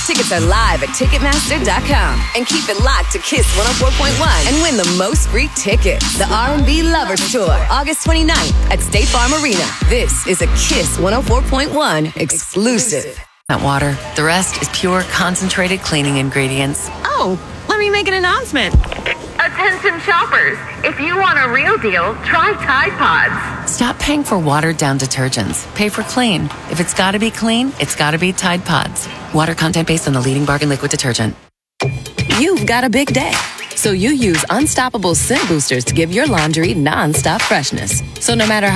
Tickets are live at Ticketmaster.com. And keep it locked to Kiss 104.1 and win the most free tickets. The R&B Lovers Tour, August 29th at State Farm Arena. This is a Kiss 104.1 exclusive. That water. The rest is pure, concentrated cleaning ingredients. Oh, let me make an announcement. Attention shoppers, if you want a real deal, try Tide Pods. Stop paying for watered-down detergents. Pay for clean. If it's gotta be clean, it's gotta be Tide Pods. Water content based on the leading bargain liquid detergent. You've got a big day, so you use Unstoppable Scent Boosters to give your laundry non-stop freshness. So no matter